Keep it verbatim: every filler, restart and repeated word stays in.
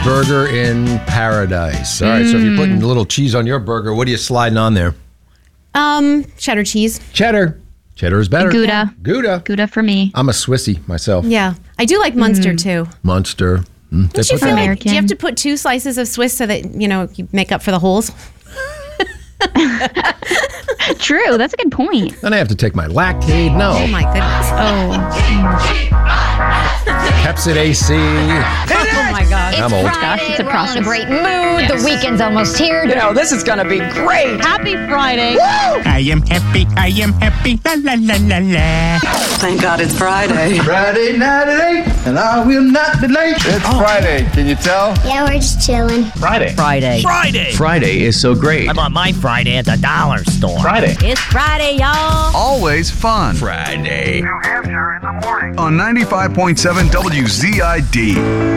burger in paradise. All right, mm. so if you're putting a little cheese on your burger, what are you sliding on there? Um, cheddar cheese. Cheddar. Cheddar is better. Gouda. Gouda. Gouda for me. I'm a Swissy myself. Yeah. I do like Munster, mm. too. Munster. Mm. Don't you feel like, do you have to put two slices of Swiss so that, you know, you make up for the holes? True. That's a good point. Then I have to take my Lactaid. No. Oh, my goodness. Oh. Pepsid A C. Oh, my gosh. It's I'm old. Friday. Gosh, it's a We're process. all in a great mood. Yes. The weekend's almost here. You know, this is going to be great. Happy Friday. Woo! I am happy, I am happy, la la la la la. Thank God it's Friday. Friday night at eight, and I will not be late. It's oh. Friday, can you tell? Yeah, we're just chilling. Friday. Friday. Friday. Friday is so great. I bought my Friday at the dollar store. Friday. It's Friday, y'all. Always fun. Friday. New Hampshire in the morning. On ninety-five point seven W Z I D.